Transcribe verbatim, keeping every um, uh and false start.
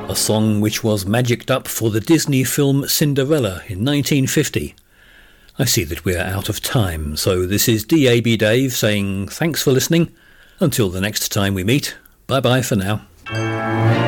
a song which was magicked up for the Disney film Cinderella in nineteen fifty. I see that we're out of time, so this is D A B Dave saying thanks for listening. Until the next time we meet, bye bye for now.